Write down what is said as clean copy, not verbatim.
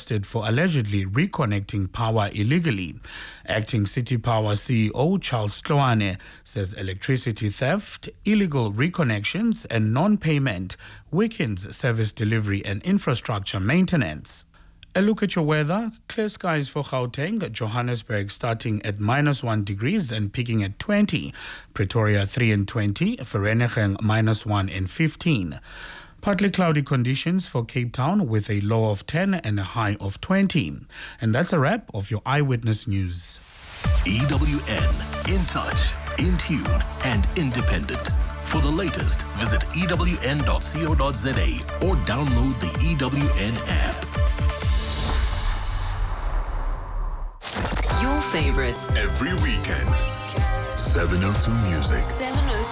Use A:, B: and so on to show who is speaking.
A: arrested for allegedly reconnecting power illegally. Acting City Power CEO Charles Tloane says electricity theft, illegal reconnections and non-payment weakens service delivery and infrastructure maintenance. A look at your weather. Clear skies for Gauteng, Johannesburg starting at -1 degrees and peaking at 20. Pretoria 3 and 20, Vereeniging -1 and 15. Partly cloudy conditions for Cape Town with a low of 10 and a high of 20. And that's a wrap of your Eyewitness News.
B: EWN, in touch, in tune and independent. For the latest, visit ewn.co.za or download the EWN app.
C: Your favorites.
D: Every weekend. 702 Music.
C: 702.